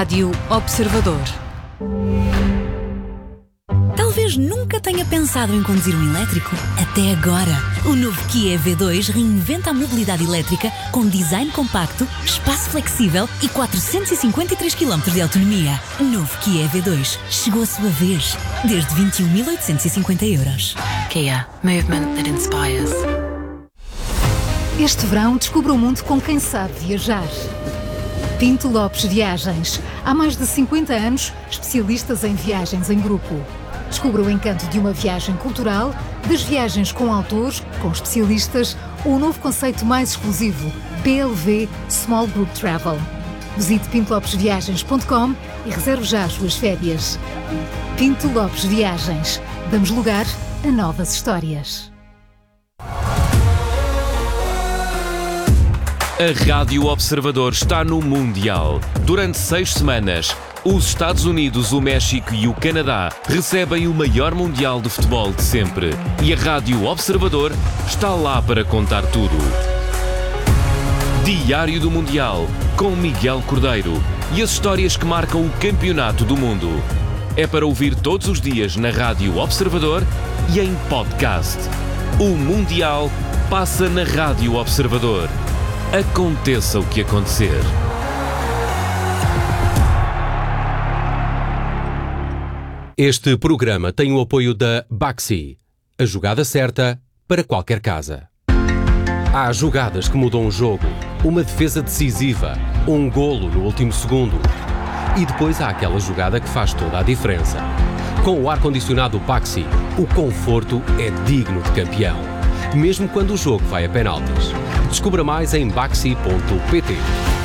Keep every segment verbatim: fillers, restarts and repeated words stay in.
Rádio Observador. Talvez nunca tenha pensado em conduzir um elétrico. Até agora. O novo Kia E V dois reinventa a mobilidade elétrica com design compacto, espaço flexível e quatrocentos e cinquenta e três quilómetros de autonomia. Novo Kia E V dois. Chegou a sua vez. Desde vinte e um mil oitocentos e cinquenta euros. Kia. Movement that inspires. Este verão descubra o mundo com quem sabe viajar. Pinto Lopes Viagens. Há mais de cinquenta anos, especialistas em viagens em grupo. Descubra o encanto de uma viagem cultural, das viagens com autores, com especialistas, ou o novo conceito mais exclusivo, P L V Small Group Travel. Visite pinto lopes viagens ponto com e reserve já as suas férias. Pinto Lopes Viagens. Damos lugar a novas histórias. A Rádio Observador está no Mundial. Durante seis semanas, os Estados Unidos, o México e o Canadá recebem o maior Mundial de futebol de sempre. E a Rádio Observador está lá para contar tudo. Diário do Mundial, com Miguel Cordeiro. E as histórias que marcam o campeonato do mundo. É para ouvir todos os dias na Rádio Observador e em podcast. O Mundial passa na Rádio Observador. Aconteça o que acontecer. Este programa tem o apoio da Baxi, a jogada certa para qualquer casa. Há jogadas que mudam o jogo, uma defesa decisiva, um golo no último segundo. E depois há aquela jogada que faz toda a diferença. Com o ar-condicionado Baxi, o conforto é digno de campeão, mesmo quando o jogo vai a penaltis. Descubra mais em baxi ponto pt.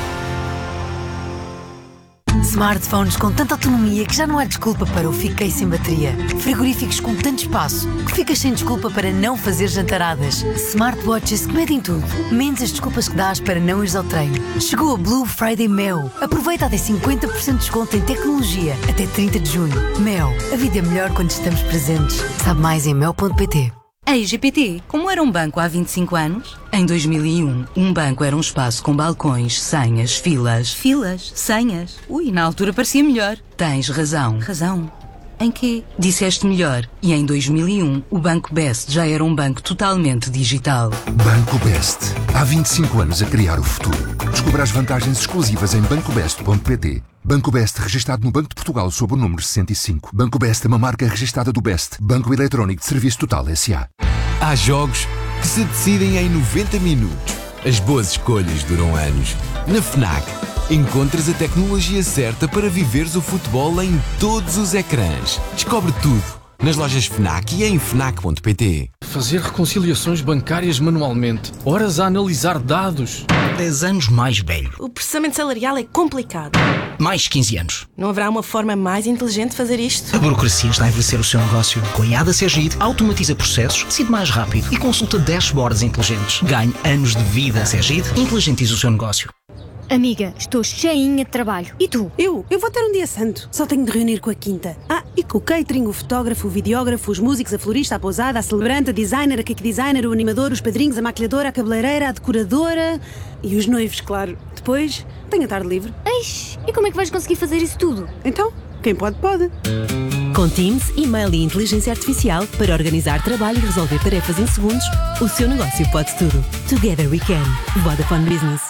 Smartphones com tanta autonomia que já não há desculpa para o fiquei sem bateria. Frigoríficos com tanto espaço que ficas sem desculpa para não fazer jantaradas. Smartwatches que medem tudo, menos as desculpas que dás para não ires ao treino. Chegou a Blue Friday Mel. Aproveita até cinquenta por cento de desconto em tecnologia até trinta de junho. Mel, a vida é melhor quando estamos presentes. Sabe mais em mel ponto pt. Ei, G P T, como era um banco há vinte e cinco anos? Em dois mil e um, um banco era um espaço com balcões, senhas, filas. Filas? Senhas? Ui, na altura parecia melhor. Tens razão. Razão? Em quê? Disseste melhor. E em dois mil e um, o Banco Best já era um banco totalmente digital. Banco Best. Há vinte e cinco anos a criar o futuro. Descubra as vantagens exclusivas em banco best ponto pt. Banco Best, registado no Banco de Portugal sob o número sessenta e cinco. Banco Best é uma marca registada do Best, Banco Eletrónico de Serviço Total S A Há jogos que se decidem em noventa minutos. As boas escolhas duram anos. Na FNAC, encontras a tecnologia certa para viveres o futebol em todos os ecrãs. Descobre tudo nas lojas FNAC e em fnac ponto pt. Fazer reconciliações bancárias manualmente. Horas a analisar dados. dez anos mais velho. O processamento salarial é complicado. Mais quinze anos. Não haverá uma forma mais inteligente de fazer isto? A burocracia está a envelhecer o seu negócio. Com a I A D A Segid, automatiza processos, decide mais rápido e consulta dashboards inteligentes. Ganhe anos de vida. Segid, inteligentiza o seu negócio. Amiga, estou cheinha de trabalho. E tu? Eu? Eu vou ter um dia santo. Só tenho de reunir com a quinta. Ah, e com o catering, o fotógrafo, o videógrafo, os músicos, a florista, a pousada, a celebrante, a designer, a cake designer, o animador, os padrinhos, a maquilhadora, a cabeleireira, a decoradora e os noivos, claro. Depois, tenho a tarde livre. Eish, e como é que vais conseguir fazer isso tudo? Então, quem pode, pode. Com Teams, e-mail e inteligência artificial para organizar trabalho e resolver tarefas em segundos, o seu negócio pode tudo. Together we can. Vodafone Business.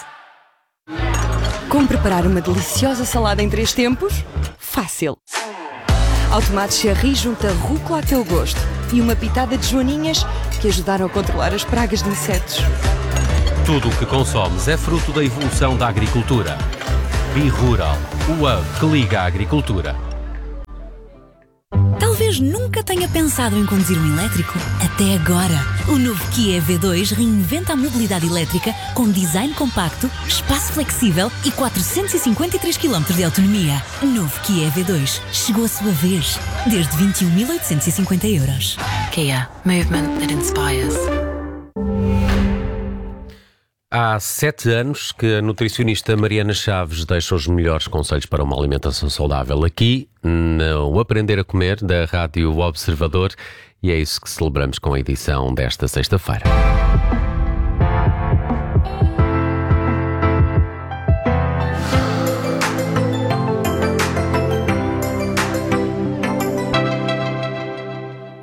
Como preparar uma deliciosa salada em três tempos? Fácil! Ao tomate cherry junta rúcula a teu gosto e uma pitada de joaninhas que ajudaram a controlar as pragas de insetos. Tudo o que consomes é fruto da evolução da agricultura. BeRural, o hub que liga a agricultura. Talvez nunca tenha pensado em conduzir um elétrico. Até agora. O novo Kia E V dois reinventa a mobilidade elétrica com design compacto, espaço flexível e quatrocentos e cinquenta e três quilómetros de autonomia. Novo Kia E V dois. Chegou a sua vez. Desde vinte e um mil oitocentos e cinquenta euros. Kia. Movement that inspires. Há sete anos que a nutricionista Mariana Chaves deixa os melhores conselhos para uma alimentação saudável aqui no Aprender a Comer da Rádio Observador, e é isso que celebramos com a edição desta sexta-feira.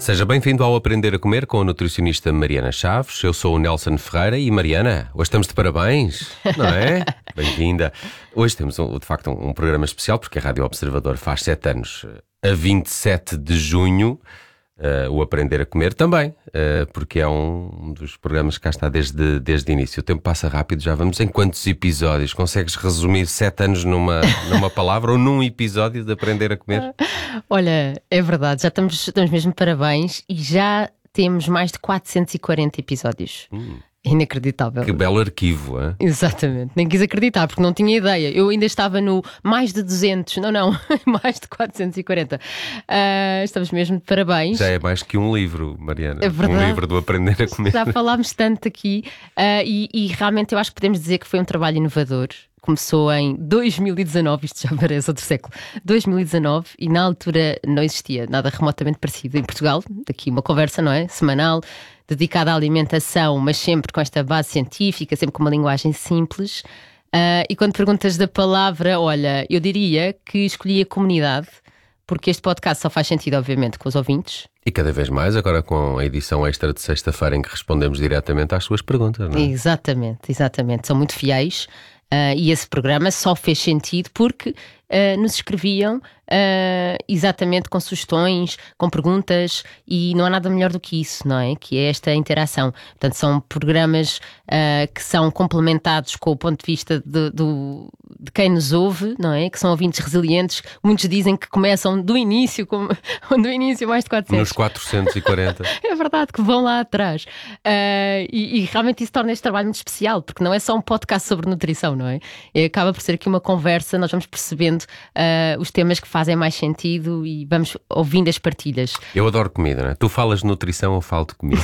Seja bem-vindo ao Aprender a Comer com a nutricionista Mariana Chaves. Eu sou o Nelson Ferreira e, Mariana, hoje estamos de parabéns, não é? Bem-vinda. Hoje temos, de facto, um programa especial porque a Rádio Observador faz sete anos a vinte e sete de junho. Uh, o Aprender a Comer também, uh, porque é um dos programas que cá está desde, desde o início. O tempo passa rápido, já vamos em quantos episódios? Consegues resumir sete anos numa, numa palavra ou num episódio de Aprender a Comer? Olha, é verdade, já estamos, estamos mesmo de parabéns e já temos mais de quatrocentos e quarenta episódios. Hum. Inacreditável. Que belo arquivo, hein? Exatamente, nem quis acreditar porque não tinha ideia. Eu ainda estava no mais de duzentos, não, não, mais de quatrocentos e quarenta. Uh, estamos mesmo de parabéns. Já é mais que um livro, Mariana. É verdade. Um livro do Aprender a Comer. Já falámos tanto aqui uh, e, e realmente eu acho que podemos dizer que foi um trabalho inovador. Começou em dois mil e dezanove, isto já parece outro século, dois mil e dezanove, e na altura não existia nada remotamente parecido em Portugal. Daqui uma conversa, não é? Semanal, dedicada à alimentação, mas sempre com esta base científica, sempre com uma linguagem simples. Uh, e quando perguntas da palavra, olha, eu diria que escolhi a comunidade, porque este podcast só faz sentido, obviamente, com os ouvintes. E cada vez mais, agora com a edição extra de sexta-feira em que respondemos diretamente às suas perguntas, não é? Exatamente, exatamente. São muito fiéis. Uh, e esse programa só fez sentido porque uh, nos escreviam uh, exatamente com sugestões, com perguntas, e não há nada melhor do que isso, não é? Que é esta interação. Portanto, são programas uh, que são complementados com o ponto de vista de, do, de quem nos ouve, não é? Que são ouvintes resilientes. Muitos dizem que começam do início, como, do início mais de quatrocentos. Nos quatrocentos e quarenta. É verdade, que vão lá atrás. Uh, e, e realmente isso torna este trabalho muito especial, porque não é só um podcast sobre nutrição, não é? E acaba por ser aqui uma conversa, nós vamos percebendo uh, os temas que fazem mais sentido e vamos ouvindo as partilhas. Eu adoro comida, não é? Tu falas de nutrição ou falo de comida?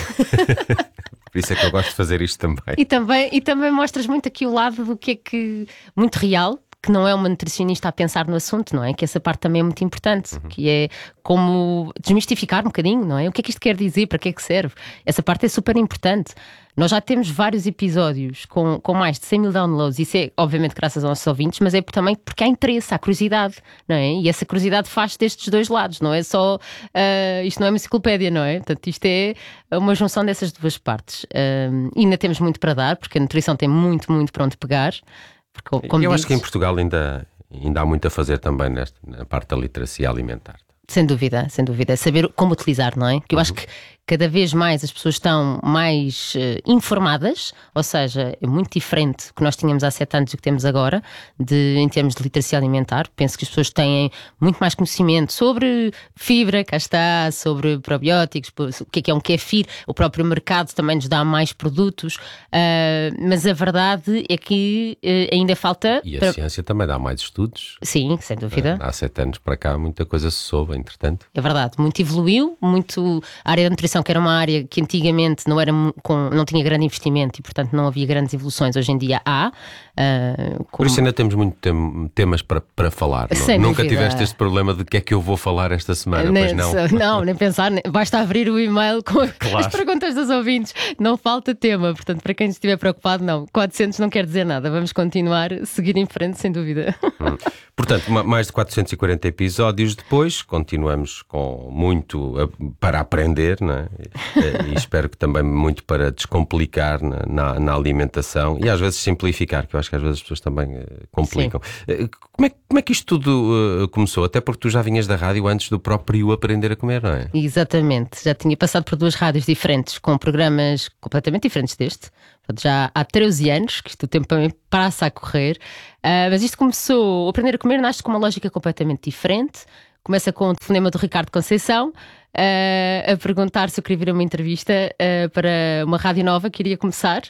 Por isso é que eu gosto de fazer isto também. E também, e também mostras muito aqui o lado do que é que, muito real, que não é uma nutricionista a pensar no assunto, não é? Que essa parte também é muito importante, uhum. Que é como desmistificar um bocadinho, não é? O que é que isto quer dizer, para que é que serve? Essa parte é super importante. Nós já temos vários episódios com, com mais de cem mil downloads, isso é obviamente graças aos nossos ouvintes, mas é também porque há interesse, há curiosidade, não é? E essa curiosidade faz destes dois lados, não é só, uh, isto não é uma enciclopédia, não é? Portanto, isto é uma junção dessas duas partes. Uh, e ainda temos muito para dar, porque a nutrição tem muito, muito para onde pegar. Porque, como eu dizes, acho que em Portugal ainda, ainda há muito a fazer também nesta, na parte da literacia alimentar. Sem dúvida, sem dúvida. Saber como utilizar, não é? Que eu acho que cada vez mais as pessoas estão mais uh, informadas, ou seja, é muito diferente do que nós tínhamos há sete anos e o que temos agora, de, em termos de literacia alimentar. Penso que as pessoas têm muito mais conhecimento sobre fibra, cá está, sobre probióticos, o que é que é um kéfir, o próprio mercado também nos dá mais produtos, uh, mas a verdade é que uh, ainda falta... E a para... ciência também dá mais estudos. Sim, sem dúvida. Uh, há sete anos para cá muita coisa se soube, entretanto. É verdade, muito evoluiu, muito... A área da nutrição, que era uma área que antigamente não, era com, não tinha grande investimento e, portanto, não havia grandes evoluções, hoje em dia há. Uh, como... Por isso ainda temos muitos tem, temas para, para falar. Não? Nunca tiveste este problema de que é que eu vou falar esta semana, nem, pois não? Não, nem pensar, nem, basta abrir o e-mail com claro. As perguntas dos ouvintes. Não falta tema, portanto, para quem estiver preocupado, não. quatrocentos não quer dizer nada, vamos continuar, seguir em frente, sem dúvida. Hum. Portanto, mais de quatrocentos e quarenta episódios depois, continuamos com muito para aprender, não é? E espero que também muito para descomplicar na, na, na alimentação e às vezes simplificar, que eu acho que às vezes as pessoas também uh, complicam. Uh, como, é, como é que isto tudo uh, começou? Até porque tu já vinhas da rádio antes do próprio Aprender a Comer, não é? Exatamente, já tinha passado por duas rádios diferentes, com programas completamente diferentes deste. Já há treze anos, que isto o tempo também passa a correr, uh, mas isto começou, o Aprender a Comer nasce com uma lógica completamente diferente. Começa com o telefonema do Ricardo Conceição, uh, a perguntar se eu queria vir a uma entrevista uh, para uma rádio nova que iria começar.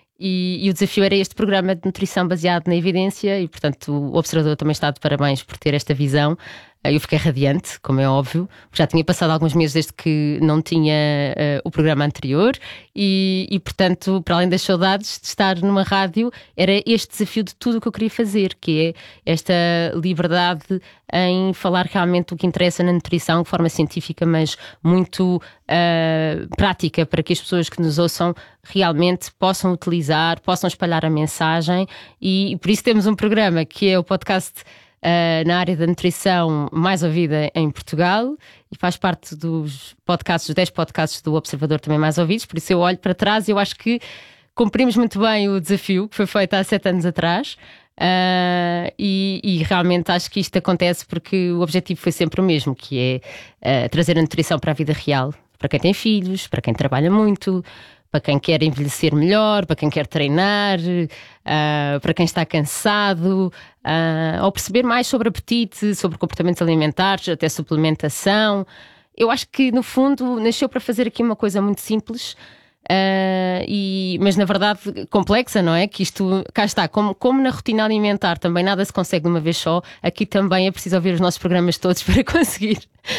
E, e o desafio era este programa de nutrição baseado na evidência e, portanto, o Observador também está de parabéns por ter esta visão. Eu fiquei radiante, como é óbvio, já tinha passado alguns meses desde que não tinha uh, o programa anterior e, e, portanto, para além das saudades de estar numa rádio, era este desafio de tudo o que eu queria fazer, que é esta liberdade em falar realmente o que interessa na nutrição de forma científica, mas muito uh, prática, para que as pessoas que nos ouçam realmente possam utilizar, possam espalhar a mensagem e, e por isso temos um programa que é o podcast uh, na área da nutrição mais ouvida em Portugal e faz parte dos podcasts, dos dez podcasts do Observador também mais ouvidos, por isso eu olho para trás e eu acho que cumprimos muito bem o desafio que foi feito há sete anos atrás. Uh, e, e realmente acho que isto acontece porque o objetivo foi sempre o mesmo, que é uh, trazer a nutrição para a vida real, para quem tem filhos, para quem trabalha muito, para quem quer envelhecer melhor, para quem quer treinar, uh, para quem está cansado, uh, ou perceber mais sobre apetite, sobre comportamentos alimentares, até suplementação. Eu acho que no fundo nasceu para fazer aqui uma coisa muito simples. Uh, e, mas na verdade complexa, não é? Que isto, cá está, como, como na rotina alimentar também nada se consegue de uma vez só, aqui também é preciso ouvir os nossos programas todos para conseguir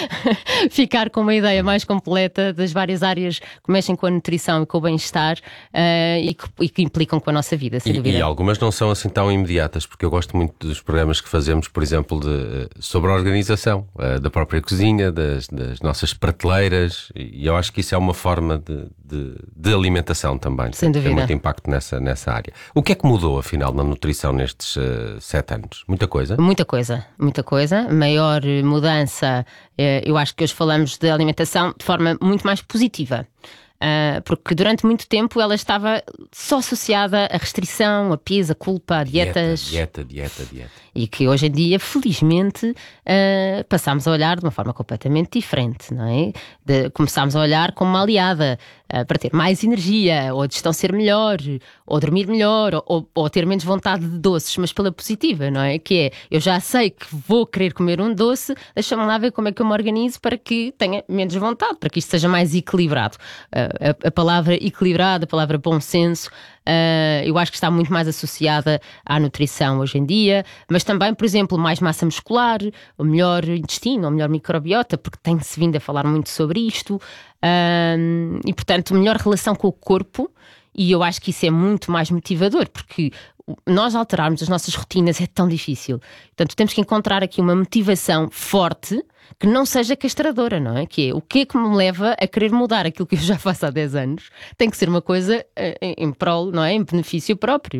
ficar com uma ideia mais completa das várias áreas que mexem com a nutrição e com o bem-estar uh, e, que, e que implicam com a nossa vida, sem e, dúvida. E algumas não são assim tão imediatas, porque eu gosto muito dos programas que fazemos, por exemplo, de, sobre a organização uh, da própria cozinha, das, das nossas prateleiras, e eu acho que isso é uma forma de, de, de alimentação também. Sem dúvida. Tem muito impacto nessa, nessa área. O que é que mudou, afinal, na nutrição nestes uh, sete anos? Muita coisa? Muita coisa, muita coisa. Maior mudança. Eu acho que hoje falamos de alimentação de forma muito mais positiva. Uh, porque durante muito tempo ela estava só associada à restrição, a peso, a culpa, a dietas. Dieta, dieta, dieta, dieta. E que hoje em dia, felizmente, uh, passámos a olhar de uma forma completamente diferente, não é? De, começámos a olhar como uma aliada uh, para ter mais energia, ou digestão ser melhor, ou dormir melhor, ou, ou ter menos vontade de doces, mas pela positiva, não é? Que é, eu já sei que vou querer comer um doce, deixa-me lá ver como é que eu me organizo para que tenha menos vontade, para que isto seja mais equilibrado. Uh, A, a palavra equilibrado, a palavra bom senso, uh, eu acho que está muito mais associada à nutrição hoje em dia, mas também, por exemplo, mais massa muscular, o melhor intestino, a melhor microbiota, porque tem-se vindo a falar muito sobre isto, uh, e portanto, melhor relação com o corpo, e eu acho que isso é muito mais motivador, porque nós alterarmos as nossas rotinas é tão difícil. Portanto, temos que encontrar aqui uma motivação forte que não seja castradora, não é? Que é o que é que me leva a querer mudar aquilo que eu já faço há dez anos. Tem que ser uma coisa em, em prol, não é? Em benefício próprio.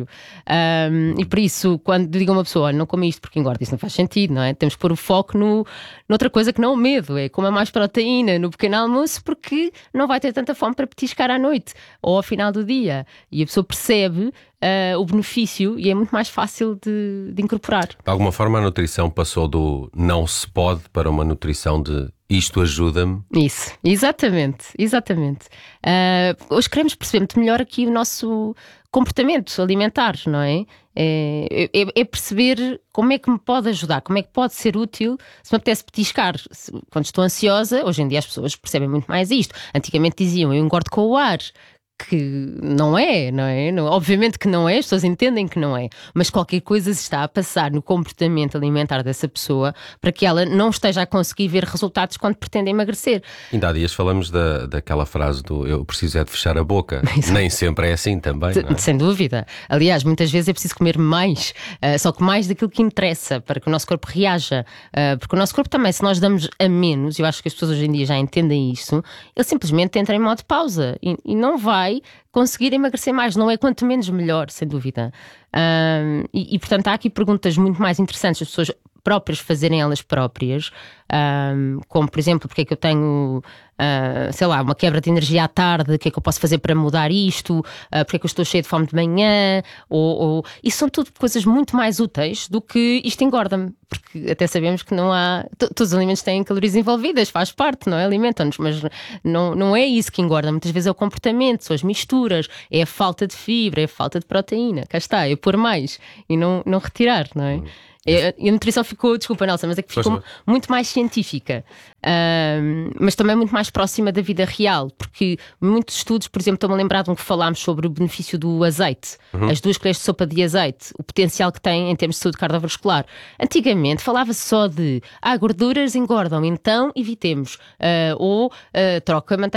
Um, e por isso, quando digo a uma pessoa, olha, não come isto porque engorda, isso não faz sentido, não é? Temos que pôr o foco no, noutra coisa que não o medo, é coma mais proteína no pequeno almoço porque não vai ter tanta fome para petiscar à noite ou ao final do dia. E a pessoa percebe Uh, o benefício e é muito mais fácil de, de incorporar. De alguma forma a nutrição passou do não se pode para uma nutrição de isto ajuda-me. Isso, exatamente, exatamente. Uh, hoje queremos perceber muito melhor aqui o nosso comportamento alimentar, não é? É, é, é perceber como é que me pode ajudar, como é que pode ser útil se me apetece petiscar. Quando estou ansiosa, hoje em dia as pessoas percebem muito mais isto. Antigamente diziam, eu engordo com o ar. Que não é, não é? Não, obviamente que não é, as pessoas entendem que não é, mas qualquer coisa se está a passar no comportamento alimentar dessa pessoa para que ela não esteja a conseguir ver resultados quando pretende emagrecer. Ainda há dias falamos da, daquela frase do eu preciso é de fechar a boca. Nem sempre é assim também, não é? Sem dúvida. Aliás, muitas vezes é preciso comer mais, uh, só que mais daquilo que interessa para que o nosso corpo reaja, uh, porque o nosso corpo também, se nós damos a menos, eu acho que as pessoas hoje em dia já entendem isso, ele simplesmente entra em modo pausa e, e não vai conseguir emagrecer mais, não é quanto menos melhor, sem dúvida. Um, e, e portanto há aqui perguntas muito mais interessantes, as pessoas próprias fazerem elas próprias, um, como por exemplo, porque é que eu tenho uh, sei lá, uma quebra de energia à tarde, o que é que eu posso fazer para mudar isto, uh, porque é que eu estou cheio de fome de manhã, ou, ou... isso são tudo coisas muito mais úteis do que isto engorda-me, porque até sabemos que não há, T- todos os alimentos têm calorias envolvidas, faz parte, não é? Alimentam-nos, mas não, não é isso que engorda, muitas vezes é o comportamento, são as misturas, é a falta de fibra, é a falta de proteína, cá está, é pôr mais e não, não retirar, não é? E a nutrição ficou, desculpa Nelson, mas é que ficou muito mais científica, um, mas também muito mais próxima da vida real, porque muitos estudos, por exemplo, estou-me a lembrar de um que falámos sobre o benefício do azeite, uhum. As duas colheres de sopa de azeite, o potencial que tem em termos de saúde cardiovascular. Antigamente falava-se só de, ah, gorduras engordam, então evitemos, uh, ou uh, troca manteiga